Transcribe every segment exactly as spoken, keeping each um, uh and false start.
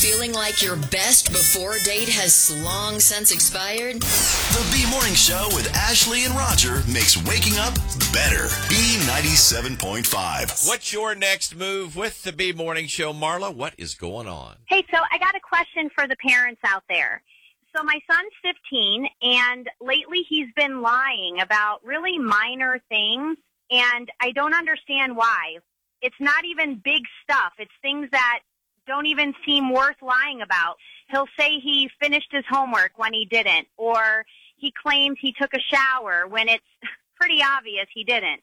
feeling like your best before date has long since expired? The B Morning Show with Ashley and Roger makes waking up better. B ninety-seven point five. What's your next move with the B Morning Show, Marla? What is going on? Hey, so I got a question for the parents out there. So my son's fifteen, and lately he's been lying about really minor things, and I don't understand why. It's not even big stuff. It's things that don't even seem worth lying about. He'll say he finished his homework when he didn't, or he claims he took a shower when it's pretty obvious he didn't.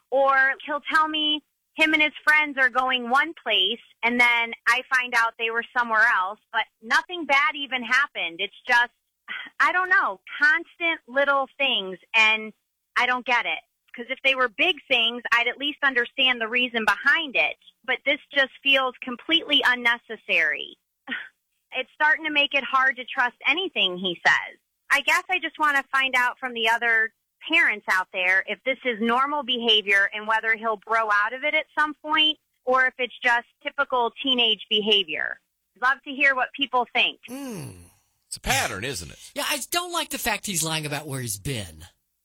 Or he'll tell me him and his friends are going one place, and then I find out they were somewhere else, but nothing bad even happened. It's just, I don't know, constant little things, and I don't get it. Because if they were big things, I'd at least understand the reason behind it. But this just feels completely unnecessary. It's starting to make it hard to trust anything he says. I guess I just want to find out from the other parents out there if this is normal behavior and whether he'll grow out of it at some point or if it's just typical teenage behavior. Love to hear what people think. Mm. It's a pattern, isn't it? Yeah, I don't like the fact he's lying about where he's been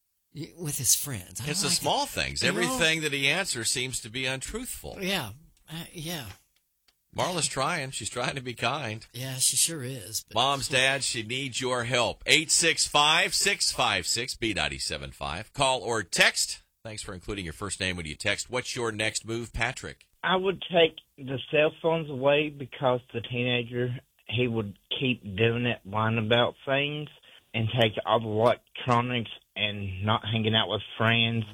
with his friends. I It's don't the like small it. things. You know? Everything that he answers seems to be untruthful. Yeah, uh, yeah. Marla's trying. She's trying to be kind. Yeah, she sure is. But... Mom's, Dad, she needs your help. eight six five, six five six, B nine seven five. Call or text. Thanks for including your first name when you text. What's your next move, Patrick? I would take the cell phones away because the teenager, he would keep doing it, lying about things, and take all the electronics and not hanging out with friends.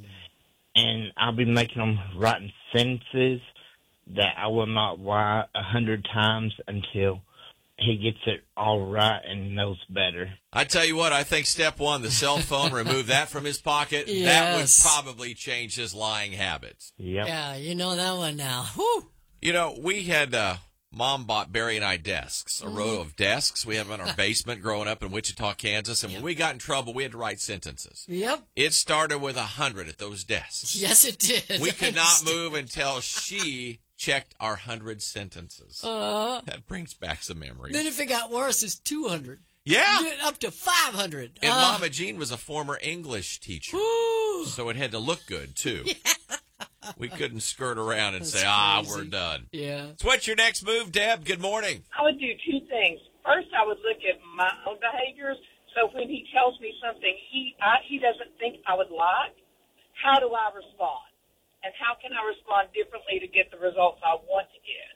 And I'll be making them writing sentences that I will not lie a hundred times until he gets it all right and knows better. I tell you what, I think step one, the cell phone, remove that from his pocket. Yes. That would probably change his lying habits. Yep. Yeah, you know that one now. Whew. You know, we had, uh, Mom bought Barry and I desks, a row of desks. We had them in our basement growing up in Wichita, Kansas. And when we got in trouble, we had to write sentences. Yep. It started with a hundred at those desks. Yes, it did. We could not move until she checked our hundred sentences. Uh, That brings back some memories. then if it got worse, it's two hundred. Yeah. Up to five hundred. And uh, Mama Jean was a former English teacher. whew. So it had to look good, too. We couldn't skirt around and That's say, ah, crazy. we're done. Yeah. So what's your next move, Deb? Good morning. I would do two things. First, I would look at my own behaviors. So when he tells me something he I, he doesn't think I would like, how do I respond? And how can I respond differently to get the results I want to get?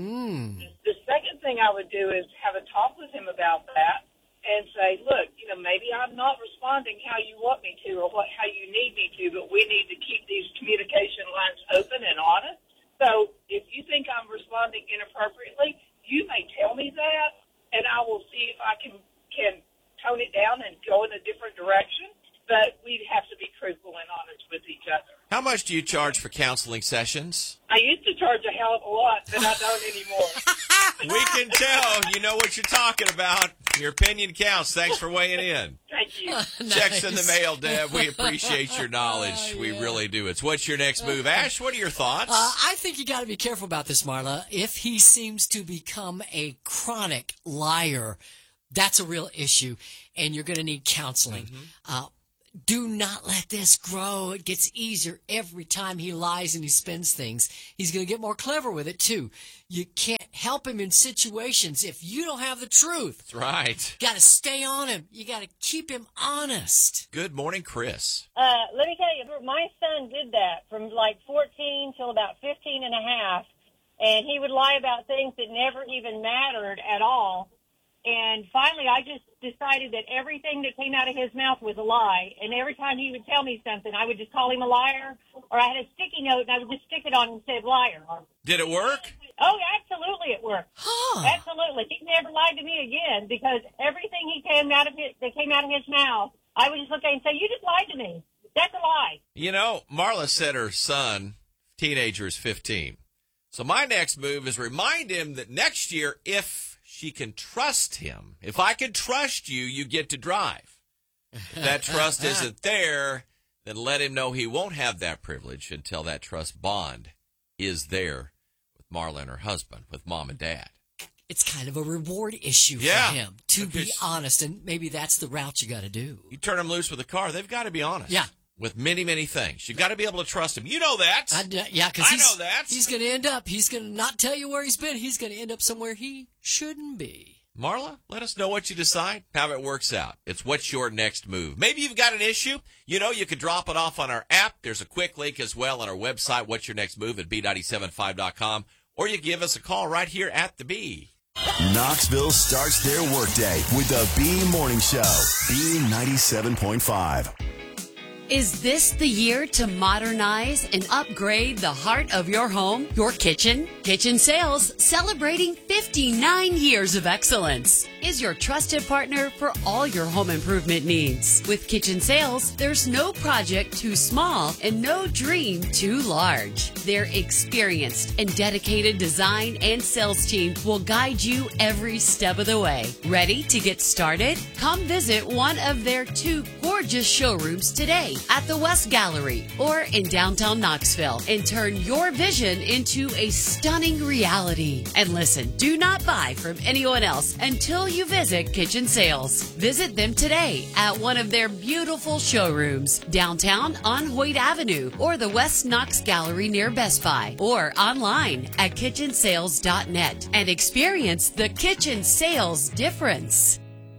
Mm. The second thing I would do is have a talk with him about that and say, look, you know, maybe I'm not responding how you want me to or what how you need me to, but we need to keep these communication lines open and honest. So if you think I'm responding inappropriately, you may tell me that, and I will see if I can can tone it down and go in a different direction. But we'd have to be truthful and honest with each other. How much do you charge for counseling sessions? I used to charge a hell of a lot, but I don't anymore. We can tell. You know what you're talking about. Your opinion counts. Thanks for weighing in. Thank you. Checks in the mail, Deb. We appreciate your knowledge. We really do. It's what's your next move. Ash, what are your thoughts? Uh, I think you got to be careful about this, Marla. If he seems to become a chronic liar, that's a real issue, and you're going to need counseling. Mm-hmm. Uh, do not let this grow. It gets easier every time he lies and he spins things. He's going to get more clever with it, too. You can't help him in situations if you don't have the truth. That's right. Got to stay on him. You got to keep him honest. Good morning, Chris. Uh, let me tell you, my son did that from like fourteen till about fifteen and a half, and he would lie about things that never even mattered at all. And finally, I just decided that everything that came out of his mouth was a lie. And every time he would tell me something, I would just call him a liar. Or I had a sticky note, and I would just stick it on and say liar. Did it work? Oh, absolutely it worked. Huh. Absolutely. He never lied to me again because everything he came out of his, that came out of his mouth, I would just look at him and say, you just lied to me. That's a lie. You know, Marla said her son, teenager, is fifteen. So my next move is remind him that next year, if she can trust him. If I can trust you, you get to drive. If that trust isn't there, then let him know he won't have that privilege until that trust bond is there with Marla and her husband, with Mom and Dad. it's kind of a reward issue Yeah. for him, to be Because- honest, and maybe that's the route you got to do. You turn them loose with a car, they've got to be honest. Yeah. With many, many things. You've got to be able to trust them. You know that. I, yeah, because I he's, know that. he's going to end up, he's going to not tell you where he's been. He's going to end up somewhere he shouldn't be. Marla, let us know what you decide, how it works out. It's what's your next move. Maybe you've got an issue. You know, you can drop it off on our app. There's a quick link as well on our website, what's your next move at B nine seven five dot com. Or you give us a call right here at the B. Knoxville starts their workday with the B Morning Show. B ninety-seven point five. Is this the year to modernize and upgrade the heart of your home, your kitchen? Kitchen Sales, celebrating fifty-nine years of excellence, is your trusted partner for all your home improvement needs. With Kitchen Sales, there's no project too small and no dream too large. Their experienced and dedicated design and sales team will guide you every step of the way. Ready to get started? Come visit one of their two gorgeous showrooms today at the West Gallery or in downtown Knoxville and turn your vision into a stunning reality. And listen, do not buy from anyone else until you visit Kitchen Sales. Visit them today at one of their beautiful showrooms downtown on Hoyt Avenue or the West Knox Gallery near Best Buy or online at kitchen sales dot net and experience the Kitchen Sales difference.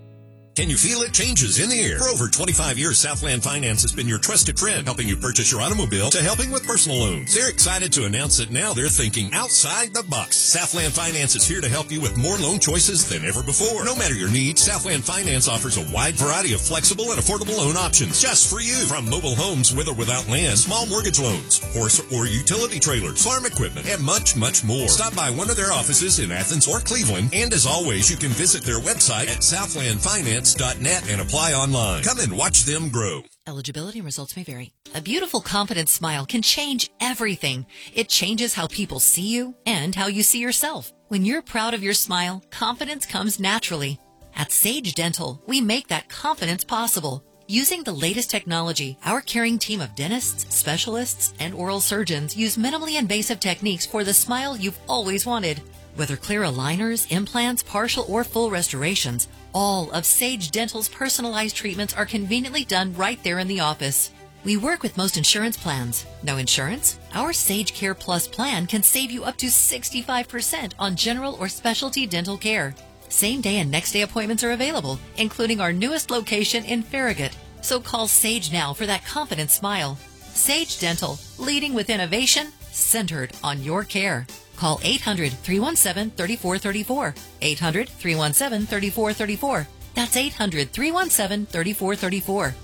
Can you feel it? Changes in the air. For over twenty-five years, Southland Finance has been your trusted friend, helping you purchase your automobile to helping with personal loans. They're excited to announce that now they're thinking outside the box. Southland Finance is here to help you with more loan choices than ever before. No matter your needs, Southland Finance offers a wide variety of flexible and affordable loan options just for you. From mobile homes with or without land, small mortgage loans, horse or utility trailers, farm equipment, and much, much more. Stop by one of their offices in Athens or Cleveland, and as always, you can visit their website at southland finance dot net and apply online. Come and watch them grow. Eligibility and results may vary. A beautiful, confident smile can change everything. It changes how people see you and how you see yourself. When you're proud of your smile, confidence comes naturally. At Sage Dental, we make that confidence possible. Using the latest technology, our caring team of dentists, specialists, and oral surgeons use minimally invasive techniques for the smile you've always wanted. Whether clear aligners, implants, partial or full restorations, all of Sage Dental's personalized treatments are conveniently done right there in the office. We work with most insurance plans. No insurance? Our Sage Care Plus plan can save you up to sixty-five percent on general or specialty dental care. Same day and next day appointments are available, including our newest location in Farragut. So call Sage now for that confident smile. Sage Dental, leading with innovation, centered on your care. Call eight hundred, three one seven, three four three four. eight hundred, three one seven, three four three four. That's eight hundred, three one seven, three four three four.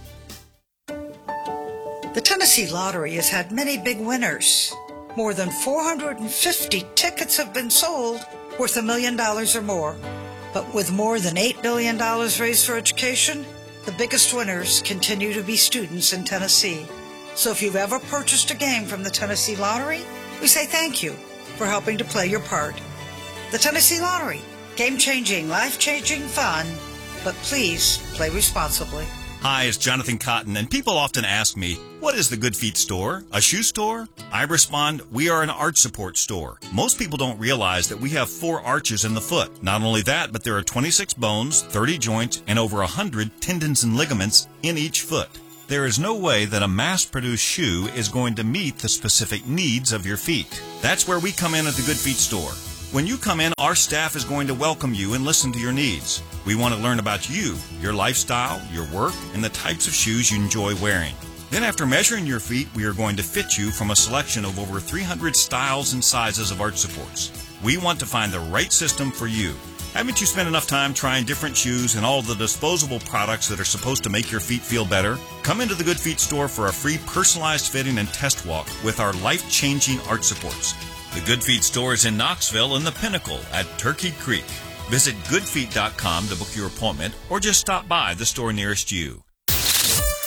The Tennessee Lottery has had many big winners. More than four hundred fifty tickets have been sold worth a million dollars or more. But with more than eight billion dollars raised for education, the biggest winners continue to be students in Tennessee. So if you've ever purchased a game from the Tennessee Lottery, we say thank you for helping to play your part. The Tennessee Lottery, game-changing, life-changing fun, but please play responsibly. Hi, it's Jonathan Cotton, and people often ask me, what is the Good Feet store? A shoe store? I respond, we are an arch support store. Most people don't realize that we have four arches in the foot. Not only that, but there are twenty-six bones, thirty joints, and over one hundred tendons and ligaments in each foot. There is no way that a mass-produced shoe is going to meet the specific needs of your feet. That's where we come in at the Good Feet store. When you come in, our staff is going to welcome you and listen to your needs. We want to learn about you, your lifestyle, your work, and the types of shoes you enjoy wearing. Then after measuring your feet, we are going to fit you from a selection of over three hundred styles and sizes of arch supports. We want to find the right system for you. Haven't you spent enough time trying different shoes and all the disposable products that are supposed to make your feet feel better? Come into the Good Feet store for a free personalized fitting and test walk with our life-changing arch supports. The Good Feet store is in Knoxville in the Pinnacle at Turkey Creek. Visit good feet dot com to book your appointment or just stop by the store nearest you.